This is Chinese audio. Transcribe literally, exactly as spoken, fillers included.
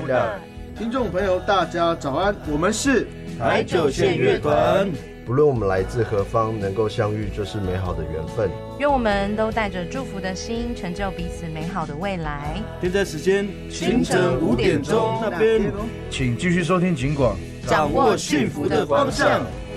的。 听众朋友，大家早安，我们是台九线乐团。 不论我们来自何方，能够相遇就是美好的缘分。 愿我们都带着祝福的心，成就彼此美好的未来。 现在时间清晨五点钟那边， 请继续收听警广， 掌握幸福的方向。